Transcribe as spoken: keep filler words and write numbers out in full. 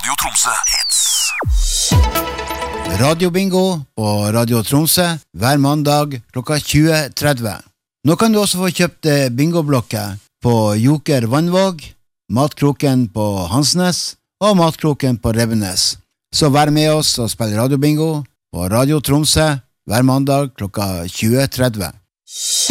Radio Tromsø Hits. Radio Bingo på Radio Tromsø hver mandag klokka tjue tretti. Nå kan du også få kjøpt bingoblokker på Joker Vannvåg, Matkroken på Hansnes og Matkroken på Revenes. Så vær med oss og spill Radio Bingo på Radio Tromsø hver mandag klokka tjue tretti.